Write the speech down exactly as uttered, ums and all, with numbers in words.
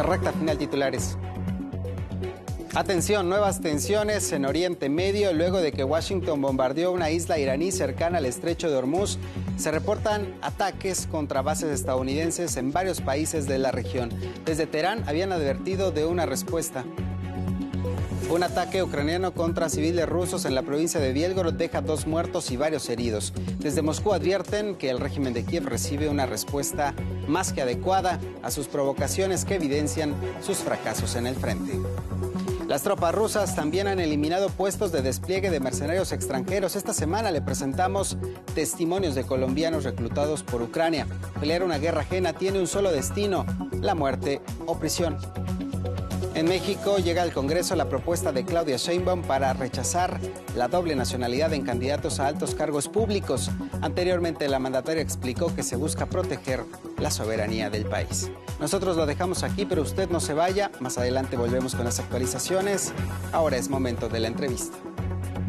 recta final, titulares. Atención, nuevas tensiones en Oriente Medio luego de que Washington bombardeó una isla iraní cercana al estrecho de Hormuz. Se reportan ataques contra bases estadounidenses en varios países de la región. Desde Teherán habían advertido de una respuesta. Un ataque ucraniano contra civiles rusos en la provincia de Bielgorod deja dos muertos y varios heridos. Desde Moscú advierten que el régimen de Kiev recibe una respuesta más que adecuada a sus provocaciones que evidencian sus fracasos en el frente. Las tropas rusas también han eliminado puestos de despliegue de mercenarios extranjeros. Esta semana le presentamos testimonios de colombianos reclutados por Ucrania. Pelear una guerra ajena tiene un solo destino: la muerte o prisión. En México llega al Congreso la propuesta de Claudia Sheinbaum para rechazar la doble nacionalidad en candidatos a altos cargos públicos. Anteriormente, la mandataria explicó que se busca proteger la soberanía del país. Nosotros lo dejamos aquí, pero usted no se vaya. Más adelante volvemos con las actualizaciones. Ahora es momento de la entrevista.